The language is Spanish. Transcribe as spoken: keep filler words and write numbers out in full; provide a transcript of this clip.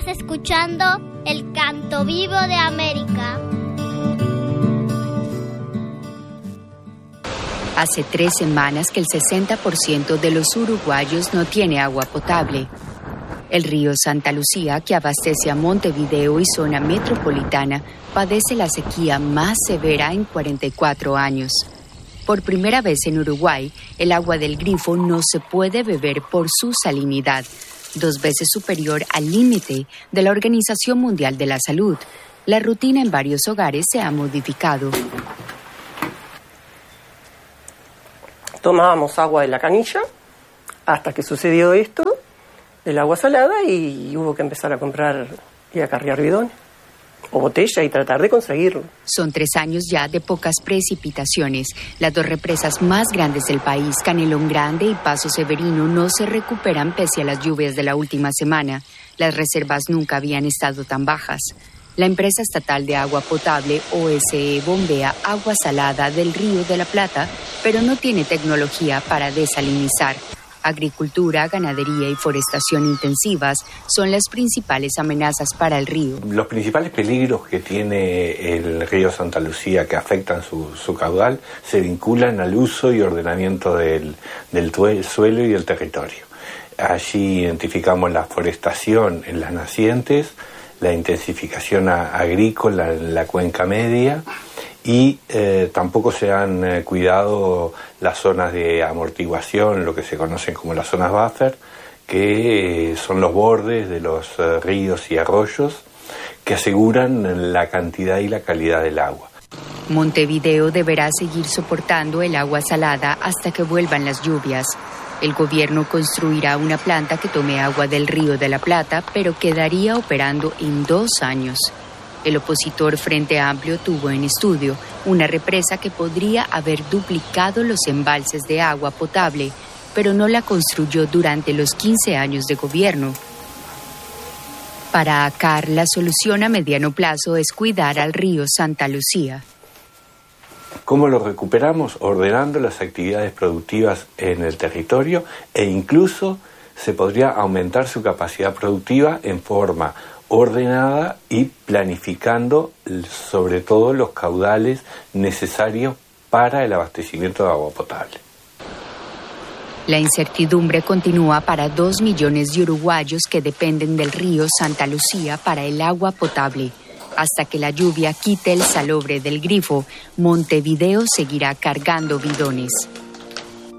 Estás escuchando El Canto Vivo de América. Hace tres semanas que el sesenta por ciento de los uruguayos no tiene agua potable. El río Santa Lucía, que abastece a Montevideo y zona metropolitana, padece la sequía más severa en cuarenta y cuatro años. Por primera vez en Uruguay, el agua del grifo no se puede beber por su salinidad, dos veces superior al límite de la Organización Mundial de la Salud. La rutina en varios hogares se ha modificado. Tomábamos agua de la canilla hasta que sucedió esto, el agua salada, y hubo que empezar a comprar y a cargar bidones o botella y tratar de conseguirlo. Son tres años ya de pocas precipitaciones. Las dos represas más grandes del país, Canelón Grande y Paso Severino, no se recuperan pese a las lluvias de la última semana. Las reservas nunca habían estado tan bajas. La empresa estatal de agua potable, O S E, bombea agua salada del Río de la Plata, pero no tiene tecnología para desalinizar. Agricultura, ganadería y forestación intensivas son las principales amenazas para el río. Los principales peligros que tiene el río Santa Lucía que afectan su, su caudal se vinculan al uso y ordenamiento del, del tue- suelo y del territorio. Allí identificamos la forestación en las nacientes, la intensificación a, agrícola en la cuenca media, y eh, tampoco se han eh, cuidado las zonas de amortiguación, lo que se conocen como las zonas buffer, que eh, son los bordes de los eh, ríos y arroyos que aseguran la cantidad y la calidad del agua. Montevideo deberá seguir soportando el agua salada hasta que vuelvan las lluvias. El gobierno construirá una planta que tome agua del Río de la Plata, pero quedaría operando en dos años. El opositor Frente Amplio tuvo en estudio una represa que podría haber duplicado los embalses de agua potable, pero no la construyó durante los quince años de gobierno. Para A C A R, la solución a mediano plazo es cuidar al río Santa Lucía. ¿Cómo lo recuperamos? Ordenando las actividades productivas en el territorio, e incluso se podría aumentar su capacidad productiva en forma ordenada y planificando sobre todo los caudales necesarios para el abastecimiento de agua potable. La incertidumbre continúa para dos millones de uruguayos que dependen del río Santa Lucía para el agua potable. Hasta que la lluvia quite el salobre del grifo, Montevideo seguirá cargando bidones.